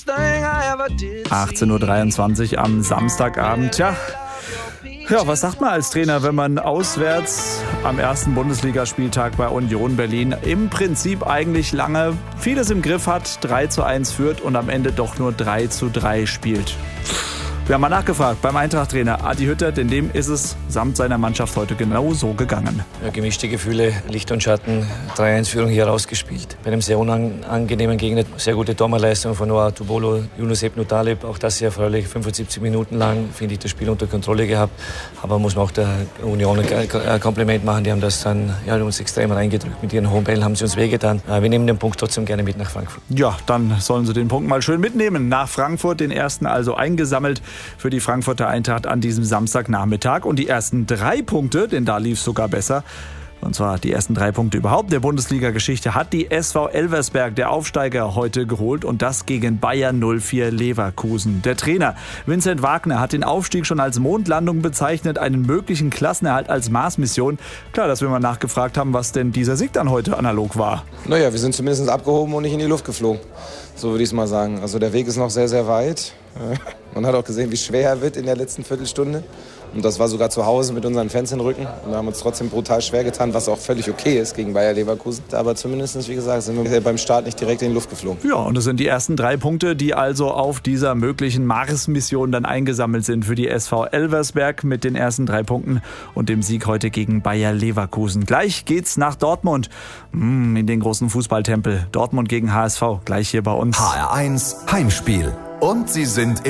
18:23 Uhr am Samstagabend. Ja, was sagt man als Trainer, wenn man auswärts am ersten Bundesligaspieltag bei Union Berlin im Prinzip eigentlich lange vieles im Griff hat, 3:1 führt und am Ende doch nur 3:3 spielt? Wir haben mal nachgefragt beim Eintracht-Trainer Adi Hütter, denn dem ist es samt seiner Mannschaft heute genau so gegangen. Ja, gemischte Gefühle, Licht und Schatten, 3:1-Führung hier rausgespielt. Bei einem sehr unangenehmen Gegner, sehr gute Torwartleistung von Noah Tubolo, Yunus Ebnu Taleb, auch das sehr erfreulich, 75 Minuten lang, finde ich, das Spiel unter Kontrolle gehabt. Aber muss man auch der Union ein Kompliment machen, die haben das dann uns extrem reingedrückt. Mit ihren hohen Bällen haben sie uns wehgetan. Wir nehmen den Punkt trotzdem gerne mit nach Frankfurt. Ja, dann sollen sie den Punkt mal schön mitnehmen. Nach Frankfurt, den ersten also eingesammelt für die Frankfurter Eintracht an diesem Samstagnachmittag. Und die ersten 3 Punkte, denn da lief es sogar besser, und zwar die ersten 3 Punkte überhaupt der Bundesliga-Geschichte, hat die SV Elversberg, der Aufsteiger, heute geholt. Und das gegen Bayer 04 Leverkusen. Der Trainer Vincent Wagner hat den Aufstieg schon als Mondlandung bezeichnet, einen möglichen Klassenerhalt als Marsmission. Klar, dass wir mal nachgefragt haben, was denn dieser Sieg dann heute analog war. Naja, wir sind zumindest abgehoben und nicht in die Luft geflogen. So würde ich es mal sagen. Also der Weg ist noch sehr, sehr weit. Man hat auch gesehen, wie schwer er wird in der letzten Viertelstunde. Und das war sogar zu Hause mit unseren Fans in den Rücken. Und wir haben uns trotzdem brutal schwer getan, was auch völlig okay ist gegen Bayer Leverkusen. Aber zumindest, wie gesagt, sind wir beim Start nicht direkt in die Luft geflogen. Ja, und es sind die ersten 3 Punkte, die also auf dieser möglichen Mars-Mission dann eingesammelt sind für die SV Elversberg mit den ersten 3 Punkten und dem Sieg heute gegen Bayer Leverkusen. Gleich geht's nach Dortmund, in den großen Fußballtempel. Dortmund gegen HSV, gleich hier bei uns. HR1 Heimspiel. Und sie sind